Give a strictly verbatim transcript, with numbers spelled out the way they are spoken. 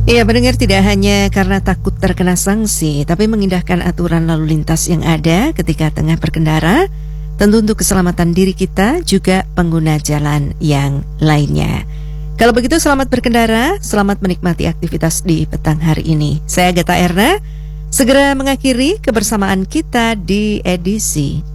Iya, mendengar tidak hanya karena takut terkena sanksi, tapi mengindahkan aturan lalu lintas yang ada ketika tengah berkendara, tentu untuk keselamatan diri kita juga pengguna jalan yang lainnya. Kalau begitu selamat berkendara, selamat menikmati aktivitas di petang hari ini. Saya Agatha Erna, segera mengakhiri kebersamaan kita di edisi